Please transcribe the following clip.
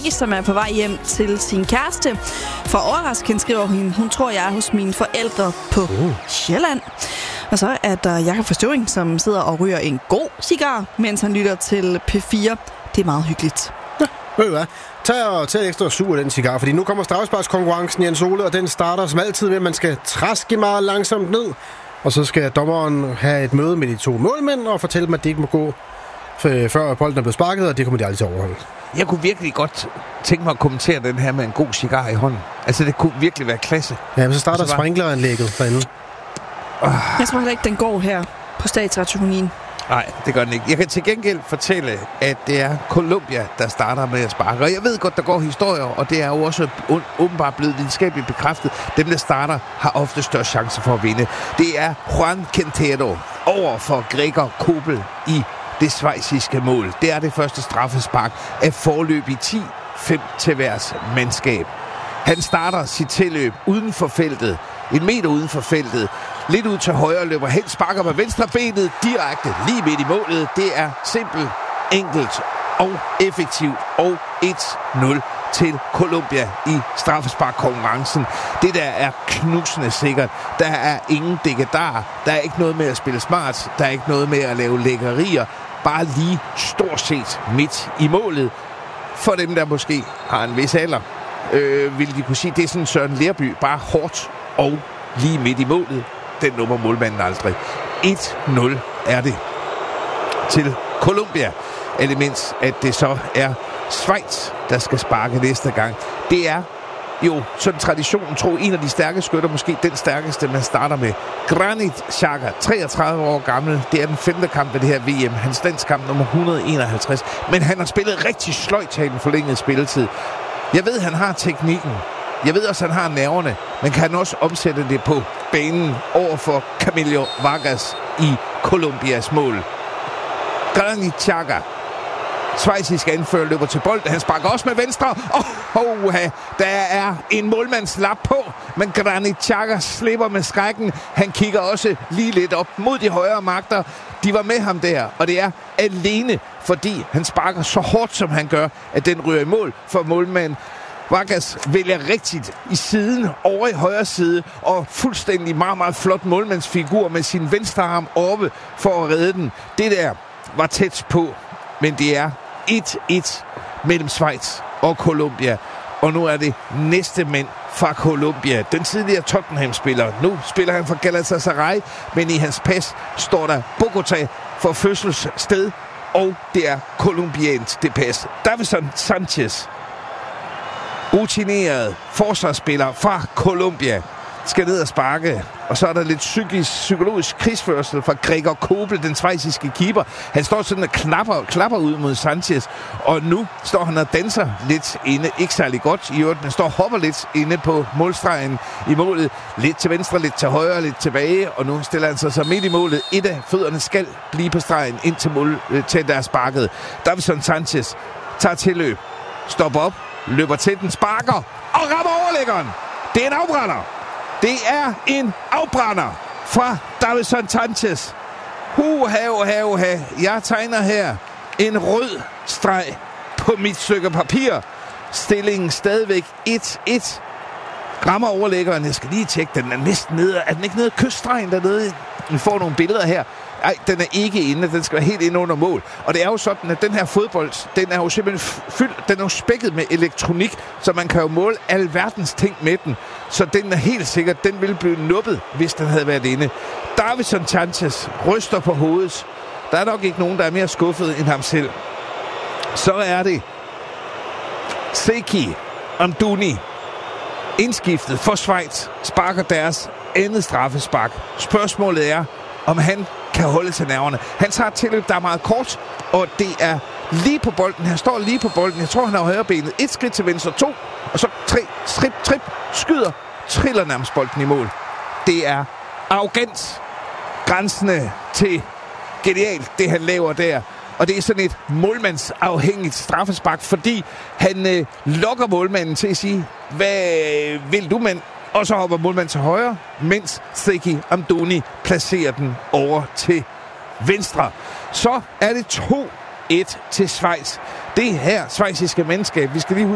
som er på vej hjem til sin kæreste. For overraskende skriver hun tror jeg er hos mine forældre på Sjælland. Og så er der Jakob Forstøvring, som sidder og ryger en god cigar, mens han lytter til P4. Det er meget hyggeligt. Ja, ved du hvad? Tag et ekstra suge af den cigar, fordi nu kommer straffesparkskonkurrencen, Jens Ole, og den starter som altid med, at man skal traske meget langsomt ned. Og så skal dommeren have et møde med de to målmænd og fortælle dem, at de ikke må gå før bolden er blevet sparket, og det kommer de aldrig til at overholde. Jeg kunne virkelig godt tænke mig at kommentere den her med en god cigar i hånden. Altså, det kunne virkelig være klasse. Ja, men så starter sprinkleranlægget derinde. Jeg tror heller ikke, den går her på Statsradiofonien. Nej, det gør den ikke. Jeg kan til gengæld fortælle, at det er Colombia, der starter med at sparke. Og jeg ved godt, der går historier, og det er jo også åbenbart blevet videnskabeligt bekræftet. Dem, der starter, har ofte større chance for at vinde. Det er Juan Quintero over for Gregor Kobel i det schweiziske mål. Det er det første straffespark af forløb i 10-5 til hver mandskab. Han starter sit tilløb uden for feltet. 1 meter uden for feltet. Lidt ud til højre, løber hen, sparker med venstre benet direkte lige midt i målet. Det er simpelt, enkelt og effektivt. Og 1-0 til Colombia i straffesparkkonkurrencen. Det der er knusende sikkert. Der er ingen dækkedar. Der er ikke noget med at spille smart. Der er ikke noget med at lave lækkerier. Bare lige stort set midt i målet. For dem, der måske har en vis alder, vil de kunne sige, det er sådan Søren Lerby. Bare hårdt og lige midt i målet. Den nummer målmanden aldrig. 1-0 er det til Colombia. Elements, at det så er Schweiz, der skal sparke næste gang. Det er jo sådan traditionen tro en af de stærke skytter, måske den stærkeste, man starter med. Granit Xhaka, 33 år gammel. Det er den 5. kamp ved det her VM. Hans landskamp nummer 151. Men han har spillet rigtig sløjt til en forlænget spilletid. Jeg ved, han har teknikken. Jeg ved også, han har nerverne, men kan han også omsætte det på banen over for Camilo Vargas i Colombias mål. Granit Xhaka, schweizisk anfører, løber til bolden. Han sparker også med venstre. Der er en målmandslap på, men Granit Xhaka slipper med skrækken. Han kigger også lige lidt op mod de højre magter. De var med ham der, og det er alene, fordi han sparker så hårdt, som han gør, at den ryger i mål for målmanden. Vargas vælger rigtigt i siden, over i højre side, og fuldstændig meget, meget flot målmandsfigur med sin venstre arm oppe for at redde den. Det der var tæt på, men det er 1-1 mellem Schweiz og Colombia. Og nu er det næste mand fra Colombia. Den tidligere Tottenham-spiller. Nu spiller han for Galatasaray, men i hans pas står der Bogotá for fødselssted, og det er colombiansk det pas. Davinson Sanchez, rutineret forsvarsspiller fra Colombia, skal ned og sparke. Og så er der lidt psykologisk krigsførsel fra Gregor Kobel, den schweiziske keeper. Han står sådan og klapper ud mod Sanchez. Og nu står han og danser lidt inde. Ikke særlig godt i øvrigt, men står og hopper lidt inde på målstregen i målet. Lidt til venstre, lidt til højre, lidt tilbage. Og nu stiller han sig så midt i målet. Et af fødderne skal blive på stregen ind til mål, til der er sparket. Davinson Sanchez tager tilløb, stopper op, løber til den, sparker og rammer overlæggeren. Det er en afbrænder. Det er en afbrænder fra Davinson Sanchez. Jeg tegner her en rød streg på mit stykke papir. Stillingen stadigvæk 1-1. Rammer overlæggeren. Jeg skal lige tjekke, den er næsten nede. Er den ikke nede kyststregen dernede? Vi får nogle billeder her. Nej, den er ikke inde. Den skal være helt inde under mål. Og det er jo sådan, at den her fodbold, den er jo simpelthen fyldt, den er jo spækket med elektronik, så man kan jo måle alverdens ting med den. Så den er helt sikkert, den ville blive nuppet, hvis den havde været inde. Davinson Sanchez ryster på hovedet. Der er nok ikke nogen, der er mere skuffet end ham selv. Så er det Seki Amdouni, indskiftet for Schweiz, sparker deres andet straffespark. Spørgsmålet er, om han kan holde til nerverne. Han tager et tilløb, der er meget kort, og det er lige på bolden. Han står lige på bolden. Jeg tror, han har højrebenet. 1 skridt til venstre, 2, og så 3, trip, skyder, triller nærmest bolden i mål. Det er arrogant, grænsende til genialt, det han laver der. Og det er sådan et målmandsafhængigt straffespark, fordi han lokker målmanden til at sige, hvad vil du, mand? Og så hopper målmanden til højre, mens Seki Amdouni placerer den over til venstre. Så er det 2-1 til Schweiz. Det her schweiziske mandskab, vi skal lige huske,